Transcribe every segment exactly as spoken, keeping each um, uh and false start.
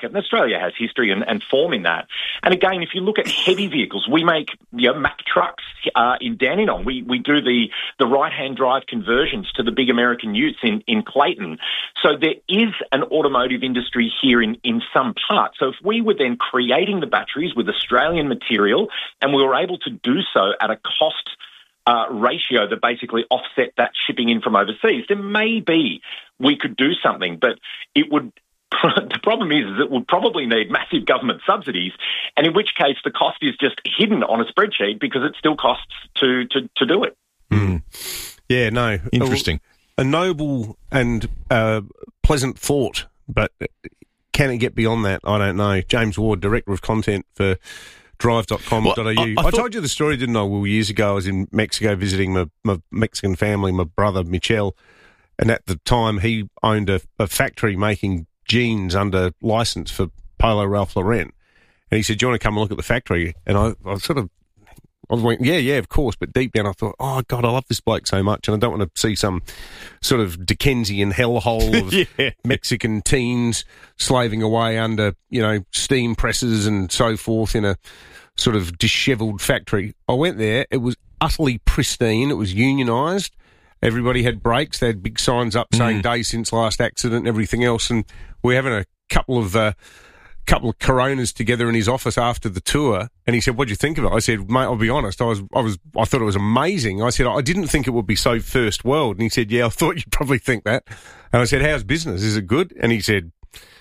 And Australia has history and, and form in that. And again, if you look at heavy vehicles, we make you know, Mack trucks uh, in Dandenong. We we do the, the right-hand drive conversions to the big American utes in, in Clayton. So there is an automotive industry here in, in some part. So if we were then creating the batteries with Australian material and we were able to do so at a cost uh, ratio that basically offset that shipping in from overseas, then maybe we could do something. But it would... The problem is, is it would probably need massive government subsidies, and in which case the cost is just hidden on a spreadsheet because it still costs to, to, to do it. Mm. Yeah, no. Interesting. A, a noble and uh, pleasant thought, but can it get beyond that? I don't know. James Ward, Director of Content for drive dot com dot a u. Well, I, I, I thought... told you the story, didn't I, Will, years ago? I was in Mexico visiting my, my Mexican family, my brother, Michel, and at the time he owned a, a factory making jeans under license for Polo Ralph Lauren. And he said, do you want to come and look at the factory? And I, I sort of, I went, yeah, yeah, of course. But deep down I thought, oh, God, I love this bloke so much. And I don't want to see some sort of Dickensian hellhole of yeah. Mexican teens slaving away under, you know, steam presses and so forth in a sort of dishevelled factory. I went there. It was utterly pristine. It was unionised. Everybody had brakes. They had big signs up saying mm. day since last accident and everything else. And we're having a couple of uh, couple of Coronas together in his office after the tour. And he said, "What do you think of it?" I said, "Mate, I'll be honest. I was, I was, I thought it was amazing." I said, "I didn't think it would be so first world." And he said, "Yeah, I thought you'd probably think that." And I said, "How's business? Is it good?" And he said,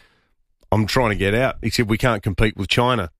"I'm trying to get out." He said, "We can't compete with China."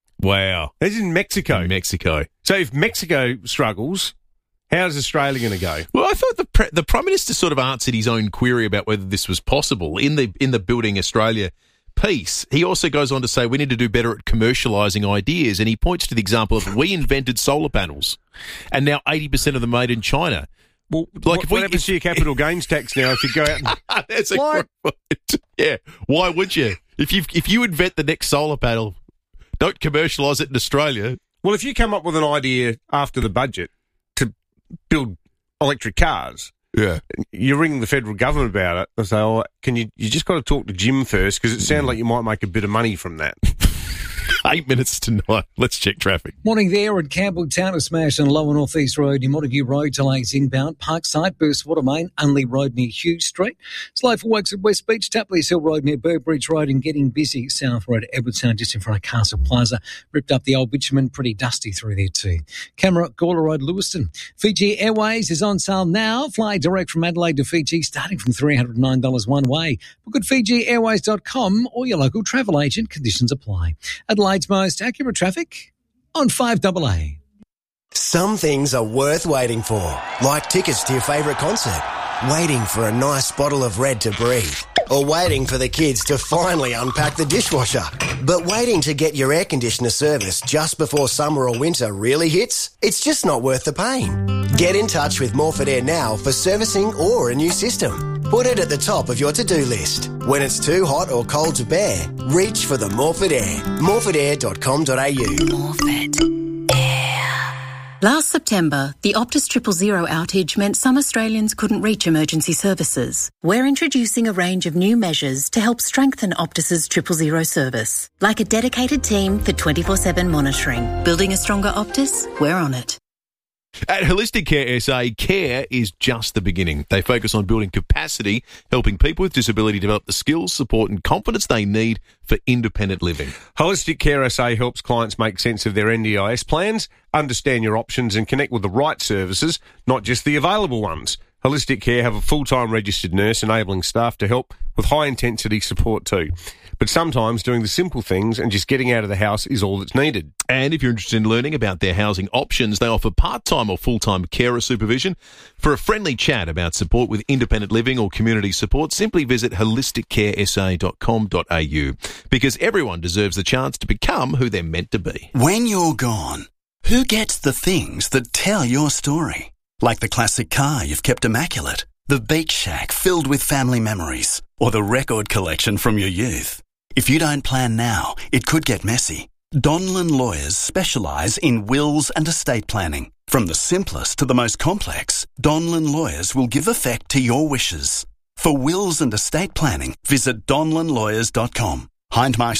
Wow, this is in Mexico. In Mexico. So if Mexico struggles, how's Australia going to go? Well, I thought the pre- the Prime Minister sort of answered his own query about whether this was possible in the in the Building Australia piece. He also goes on to say we need to do better at commercialising ideas, and he points to the example of we invented solar panels, and now eighty percent of them made in China. Well, like what, if we, what happens if, to your capital gains tax now if you go out and... That's a great point. Yeah, why would you? If you if you invent the next solar panel, don't commercialise it in Australia. Well, if you come up with an idea after the budget to build electric cars, yeah, you ring the federal government about it and say, "Oh, can you? You just got to talk to Jim first because it sounds like you might make a bit of money from that." Eight minutes to nine. Let's check traffic. Morning there at Campbelltown, a smash on Lower North East Road near Montague Road, delays inbound. Parkside, Burstwater Main, Unley Road near Hughes Street. Slow for works at West Beach, Tapley's Hill Road near Burbridge Road, and getting busy South Road at Edwardstown just in front of Castle Plaza. Ripped up the old bitumen, pretty dusty through there too. Camera, Gawler Road, Lewiston. Fiji Airways is on sale now. Fly direct from Adelaide to Fiji starting from three hundred nine dollars one way. Book at fiji airways dot com or your local travel agent. Conditions apply. Adelaide's most accurate traffic on five double A. Some things are worth waiting for, like tickets to your favourite concert, waiting for a nice bottle of Red to breathe, or waiting for the kids to finally unpack the dishwasher. But waiting to get your air conditioner serviced just before summer or winter really hits? It's just not worth the pain. Get in touch with Morford Air now for servicing or a new system. Put it at the top of your to-do list. When it's too hot or cold to bear, reach for the Morford Air. morford air dot com dot a u. Morford Air. Last September, the Optus Triple Zero outage meant some Australians couldn't reach emergency services. We're introducing a range of new measures to help strengthen Optus's Triple Zero service, like a dedicated team for twenty-four seven monitoring. Building a stronger Optus? We're on it. At Holistic Care S A, care is just the beginning. They focus on building capacity, helping people with disability develop the skills, support and confidence they need for independent living. Holistic Care S A helps clients make sense of their N D I S plans, understand your options and connect with the right services, not just the available ones. Holistic Care have a full-time registered nurse enabling staff to help with high-intensity support too. But sometimes doing the simple things and just getting out of the house is all that's needed. And if you're interested in learning about their housing options, they offer part-time or full-time carer supervision. For a friendly chat about support with independent living or community support, simply visit holistic care s a dot com dot a u, because everyone deserves the chance to become who they're meant to be. When you're gone, who gets the things that tell your story? Like the classic car you've kept immaculate, the beach shack filled with family memories, or the record collection from your youth. If you don't plan now, it could get messy. Donlan Lawyers specialise in wills and estate planning. From the simplest to the most complex, Donlan Lawyers will give effect to your wishes. For wills and estate planning, visit donlan lawyers dot com Hindmarch